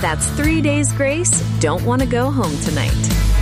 That's 3 days grace. Don't want to go home tonight.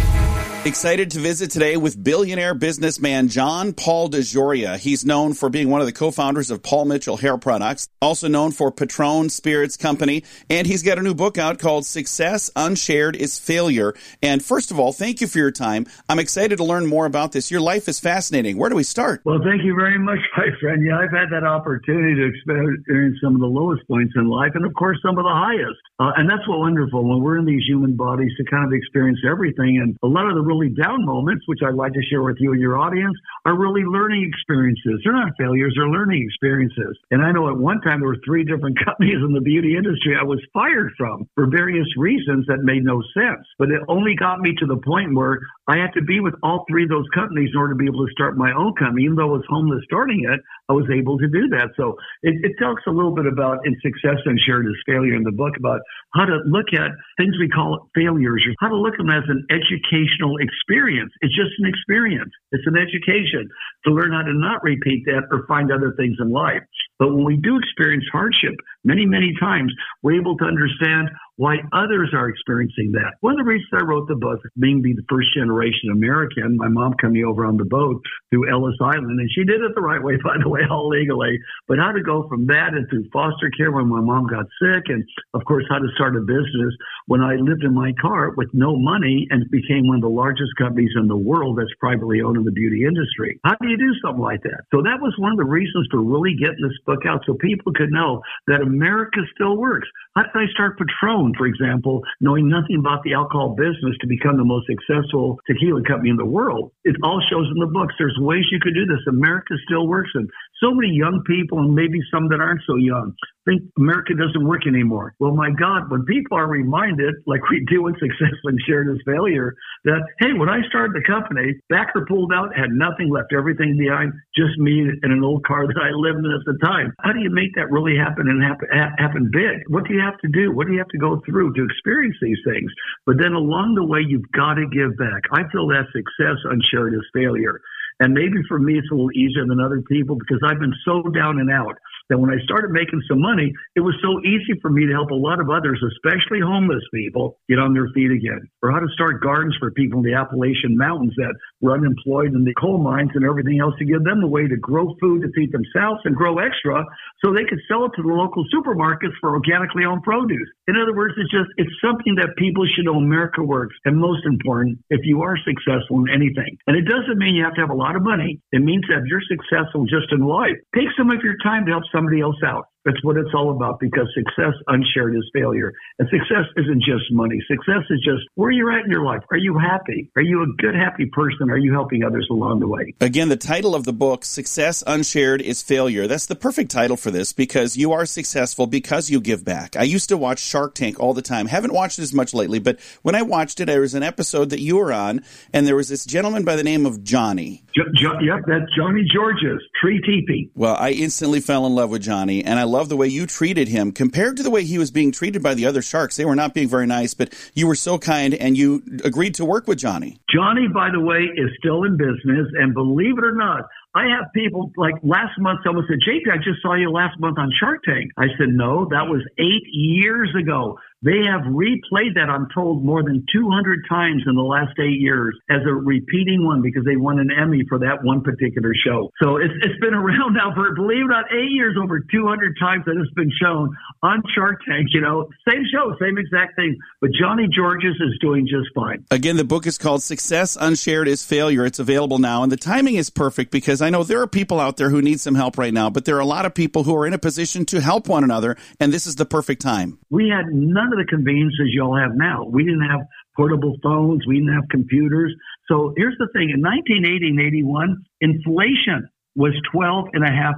Excited to visit today with billionaire businessman John Paul DeJoria. He's known for being one of the co-founders of Paul Mitchell Hair Products, also known for Patron Spirits Company, and he's got a new book out called Success Unshared is Failure. And first of all, thank you for your time. I'm excited to learn more about this. Your life is fascinating. Where do we start? Well, thank you very much, my friend. Yeah, I've had that opportunity to experience some of the lowest points in life and, of course, some of the highest. And that's what's wonderful when we're in these human bodies to kind of experience everything. And a lot of the really down moments, which I'd like to share with you and your audience, are really learning experiences. They're not failures, they're learning experiences. And I know at one time there were 3 different companies in the beauty industry I was fired from for various reasons that made no sense. But it only got me to the point where I had to be with all 3 of those companies in order to be able to start my own company. Even though I was homeless starting it, I was able to do that. So it talks a little bit about in Success Unshared is Failure in the book about how to look at things we call failures, or how to look at them as an educational experience. It's just an experience. It's an education to learn how to not repeat that or find other things in life. But when we do experience hardship, many, many times, we're able to understand why others are experiencing that. One of the reasons I wrote the book, being the first generation American, my mom coming over on the boat through Ellis Island, and she did it the right way, by the way, all legally, but how to go from that into foster care when my mom got sick, and of course, how to start a business when I lived in my car with no money and became one of the largest companies in the world that's privately owned in the beauty industry. How do you do something like that? So that was one of the reasons for really getting this book out so people could know that America still works. How did I start Patron, for example, knowing nothing about the alcohol business to become the most successful tequila company in the world? It all shows in the books. There's ways you could do this. America still works. And so many young people, and maybe some that aren't so young, think America doesn't work anymore. Well, my God, when people are reminded, like we do in Success Unshared is Failure, that, hey, when I started the company, backer pulled out, had nothing, left everything behind, just me and an old car that I lived in at the time. How do you make that really happen and happen big? What do you have to do? What do you have to go through to experience these things? But then along the way, you've got to give back. I feel that Success Unshared is Failure. And maybe for me, it's a little easier than other people because I've been so down and out that when I started making some money, it was so easy for me to help a lot of others, especially homeless people, get on their feet again. Or how to start gardens for people in the Appalachian Mountains that were unemployed in the coal mines and everything else, to give them a way to grow food to feed themselves and grow extra so they could sell it to the local supermarkets for organically owned produce. In other words, it's something that people should know America works. And most important, if you are successful in anything. And it doesn't mean you have to have a lot of money. It means that if you're successful just in life, take some of your time to help somebody else out. That's what it's all about, because Success Unshared is Failure. And success isn't just money. Success is just where you're at in your life. Are you happy? Are you a good, happy person? Are you helping others along the way? Again, the title of the book, Success Unshared is Failure. That's the perfect title for this, because you are successful because you give back. I used to watch Shark Tank all the time. Haven't watched it as much lately, but when I watched it, there was an episode that you were on, and there was this gentleman by the name of Johnny. Yep, that's Johnny George's Tree Teepee. Well, I instantly fell in love with Johnny, and I love the way you treated him compared to the way he was being treated by the other sharks. They were not being very nice, but you were so kind, and you agreed to work with Johnny. Johnny, by the way, is still in business, and believe it or not, I have people, like last month, someone said, JP, I just saw you last month on Shark Tank. I said, no, that was 8 years ago. They have replayed that, I'm told, more than 200 times in the last 8 years as a repeating one, because they won an Emmy for that one particular show. So it's been around now for, believe it or not, 8 years, over 200 times that it's been shown on Shark Tank. Same show, same exact thing. But Johnny George's is doing just fine. Again, the book is called Success Unshared is Failure. It's available now, and the timing is perfect, because I know there are people out there who need some help right now, but there are a lot of people who are in a position to help one another, and this is the perfect time. We had none of the conveniences y'all have now. We didn't have portable phones. We didn't have computers. So here's the thing. In 1980 and 81, inflation was 12.5%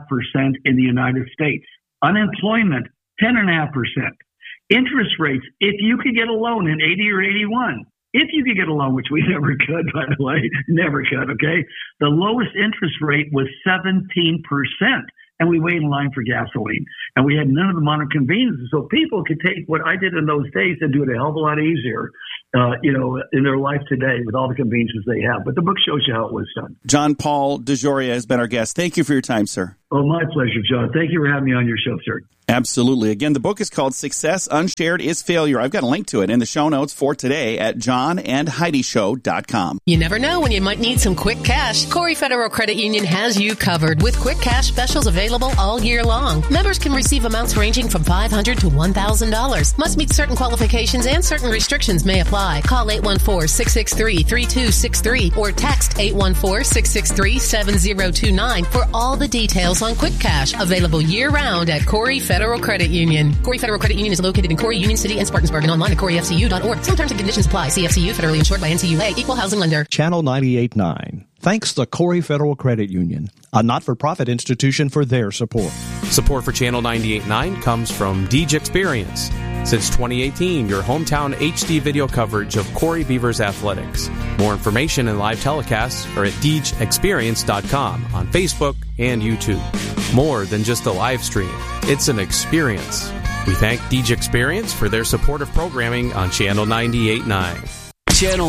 in the United States. Unemployment, 10.5%. Interest rates, if you could get a loan in 80 or 81, if you could get a loan, which we never could, by the way, never could, okay? The lowest interest rate was 17%. And we waited in line for gasoline. And we had none of the modern conveniences. So people could take what I did in those days and do it a hell of a lot easier, in their life today with all the conveniences they have. But the book shows you how it was done. John Paul DeJoria has been our guest. Thank you for your time, sir. Oh, my pleasure, John. Thank you for having me on your show, sir. Absolutely. Again, the book is called Success Unshared is Failure. I've got a link to it in the show notes for today at johnandheidishow.com. You never know when you might need some quick cash. Corey Federal Credit Union has you covered with quick cash specials available all year long. Members can receive amounts ranging from $500 to $1,000. Must meet certain qualifications and certain restrictions may apply. Call 814-663-3263 or text 814-663-7029 for all the details on quick cash. Available year-round at Corey Federal Credit Union. Corey Federal Credit Union is located in Corey, Union City, and Spartansburg, and online at CoreyFCU.org. Some terms and conditions apply. CFCU, federally insured by NCUA, equal housing lender. Channel 98.9 thanks the Corey Federal Credit Union, a not-for-profit institution, for their support. Support for Channel 98.9 comes from Deej Experience. Since 2018, your hometown HD video coverage of Corey Beavers athletics. More information and live telecasts are at DeejExperience.com on Facebook and YouTube. More than just a live stream, it's an experience. We thank Deej Experience for their support of programming on Channel 98.9. Channel